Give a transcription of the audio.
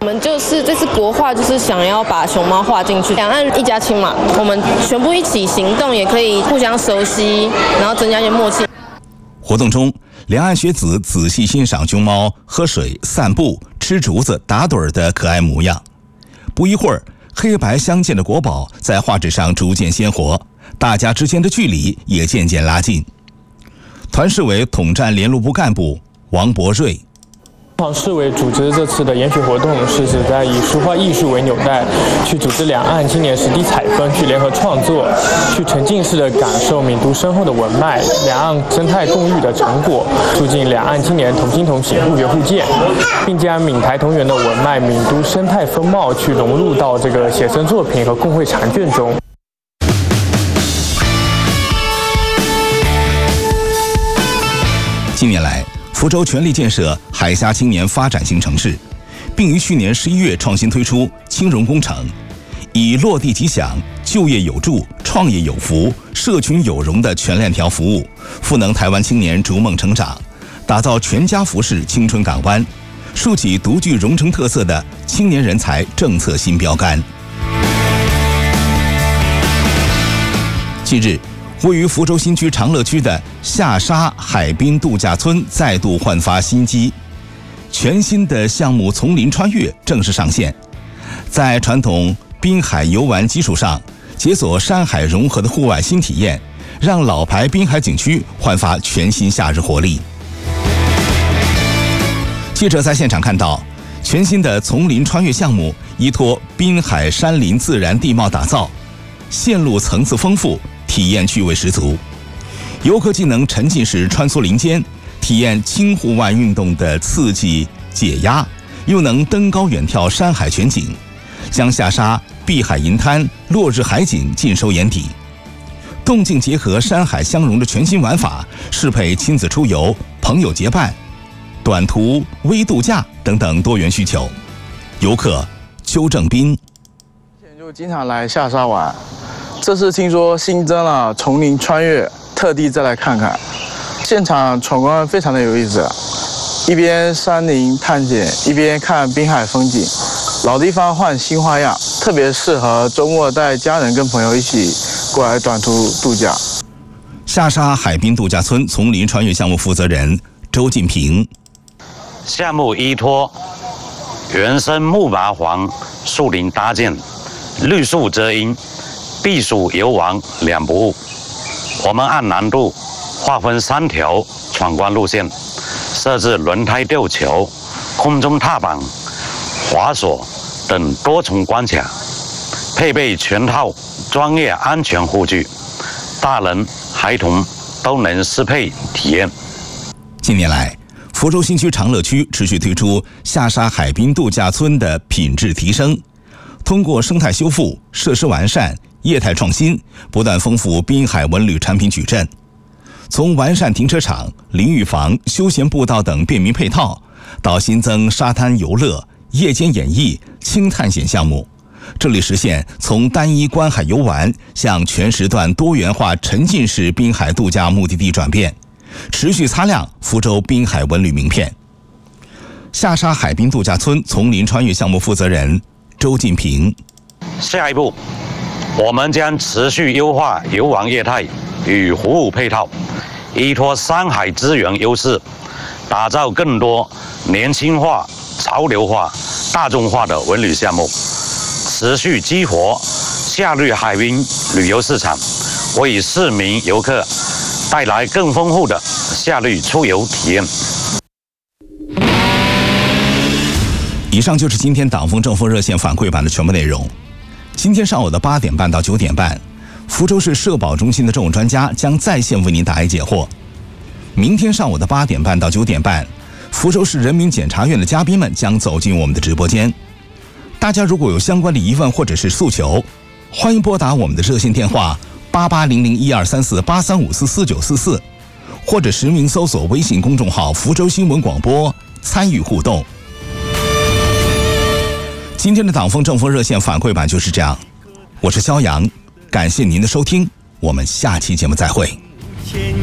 我们就是这次国画，就是想要把熊猫画进去，两岸一家亲嘛，我们全部一起行动，也可以互相熟悉，然后增加一些默契。 活动中，两岸学子仔细欣赏熊猫喝水、散步、吃竹子、打盹的可爱模样。不一会儿，黑白相间的国宝在画纸上逐渐鲜活，大家之间的距离也渐渐拉近。团市委统战联络部干部王博瑞。 市委组织这次的研学活动，是旨在以书画艺术为纽带，去组织两岸青年实地采风，去联合创作，去沉浸式的感受闽都深厚的文脉，两岸生态共育的成果，促进两岸青年同心同行、互学互鉴，并将闽台同源的文脉、闽都生态风貌去融入到这个写生作品和共绘长卷中。 近年来，福州全力建设海峡青年发展型城市，并于去年11月创新推出青融工程，以落地吉祥、就业有助、创业有福、社群有容的全链条服务，赋能台湾青年逐梦成长，打造全家福式青春港湾，竖起独具蓉城特色的青年人才政策新标杆。近日，位于福州新区长乐区的下沙海滨度假村再度焕发新机，全新的项目丛林穿越正式上线，在传统滨海游玩基础上，解锁山海融合的户外新体验，让老牌滨海景区焕发全新夏日活力。记者在现场看到，全新的丛林穿越项目依托滨海山林自然地貌打造，线路层次丰富，体验趣味十足。游客既能沉浸式穿梭林间，体验轻户外运动的刺激解压，又能登高远眺山海全景，将下沙碧海银滩、落日海景尽收眼底。动静结合、山海相融的全新玩法，适配亲子出游、朋友结伴、短途微度假等等多元需求。游客邱正斌： 以前就经常来下沙玩，这次听说新增了丛林穿越，特地再来看看。现场闯关非常的有意思，一边山林探险，一边看滨海风景，老地方换新花样，特别适合周末带家人跟朋友一起过来短途度假。 下沙海滨度假村丛林穿越项目负责人周进平： 项目依托原生木麻黄树林搭建，绿树遮阴，避暑游玩两不误。我们按难度划分3条闯关路线，设置轮胎吊球、空中踏板、滑索等多重关卡，配备全套专业安全护具，大人孩童都能适配体验。 近年来，福州新区长乐区持续推出下沙海滨度假村的品质提升，通过生态修复、设施完善、业态创新，不断丰富滨海文旅产品矩阵。从完善停车场、淋浴房、休闲步道等便民配套，到新增沙滩游乐、夜间演艺、轻探险项目，这里实现从单一观海游玩向全时段多元化沉浸式滨海度假目的地转变，持续擦亮福州滨海文旅名片。下沙海滨度假村丛林穿越项目负责人周进平： 下一步，我们将持续优化游玩业态与服务配套，依托山海资源优势，打造更多年轻化、潮流化、大众化的文旅项目，持续激活夏日海滨旅游市场，为市民游客带来更丰富的夏日出游体验。 以上就是今天党风政风热线反馈版的全部内容。今天上午的8点半到9点半，福州市社保中心的政务专家将在线为您答疑解惑。明天上午的8点半到9点半，福州市人民检察院的嘉宾们将走进我们的直播间。大家如果有相关的疑问或者是诉求，欢迎拨打我们的热线电话8800123483544944，或者实名搜索微信公众号福州新闻广播参与互动。今天的党风政风热线反馈版就是这样，我是肖阳，感谢您的收听，我们下期节目再会。